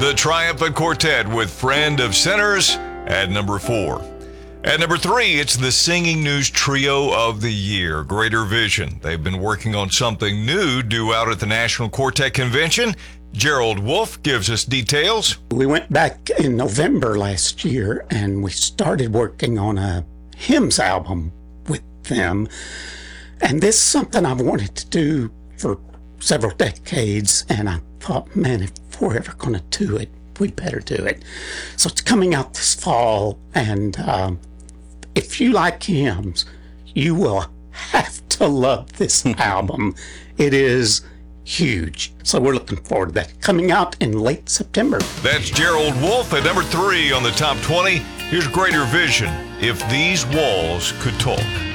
The Triumphant Quartet with Friend of Sinners at number 4. At number 3, it's the Singing News Trio of the Year, Greater Vision. They've been working on something new due out at the National Quartet Convention. Gerald Wolfe gives us details. We went back in November last year and we started working on a hymns album with them. And this is something I've wanted to do for several decades, and I thought, man, if we're ever going to do it, we better do it. So it's coming out this fall, and if you like hymns, you will have to love this album. It is huge. So we're looking forward to that. Coming out in late September. That's Gerald Wolfe at number 3 on the top 20. Here's Greater Vision, If These Walls Could Talk.